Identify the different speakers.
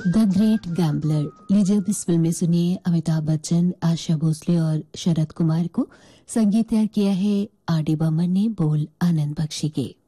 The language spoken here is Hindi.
Speaker 1: The great gambler. लीजिए अब इस फिल्म में सुनिए अमिताभ बच्चन, आशा भोसले और शरद कुमार को। संगीत तैयार किया है आर डी बर्मन ने, बोल आनंद बख्शी के।